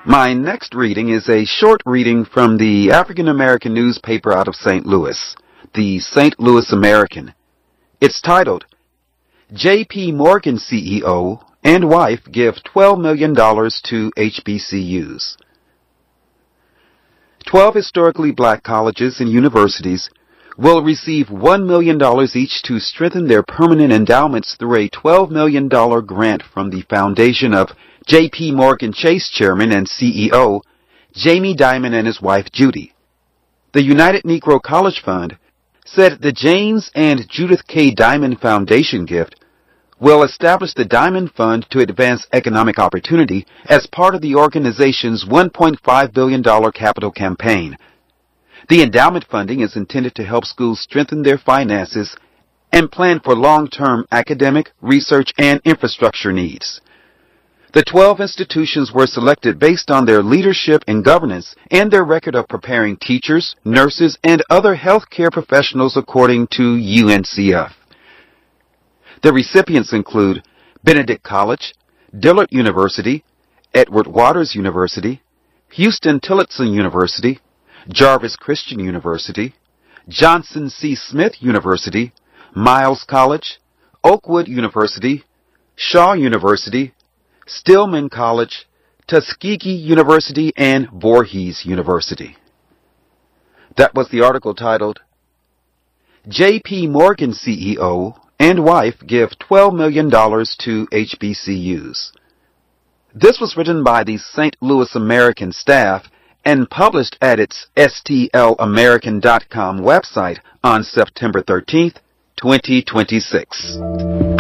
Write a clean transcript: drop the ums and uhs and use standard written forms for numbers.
My next reading is a short reading from the African American newspaper out of St. Louis, the St. Louis American. It's titled, J.P. Morgan CEO and wife give $12 million to HBCUs. 12 historically black colleges and universities will receive $1 million each to strengthen their permanent endowments through a $12 million grant from the foundation of J.P. Morgan Chase Chairman and CEO Jamie Dimon and his wife Judy. The United Negro College Fund said the James and Judith K. Dimon Foundation gift will establish the Dimon Fund to advance economic opportunity as part of the organization's $1.5 billion capital campaign. The endowment funding is intended to help schools strengthen their finances and plan for long-term academic, research, and infrastructure needs. The 12 institutions were selected based on their leadership and governance and their record of preparing teachers, nurses, and other healthcare professionals according to UNCF. The recipients include Benedict College, Dillard University, Edward Waters University, Houston Tillotson University, Jarvis Christian University, Johnson C. Smith University, Miles College, Oakwood University, Shaw University, Stillman College, Tuskegee University, and Voorhees University. That was the article titled, J.P. Morgan CEO and wife give $12 million to HBCUs. This was written by the St. Louis American staff and published at its stlamerican.com website on September 13th, 2026.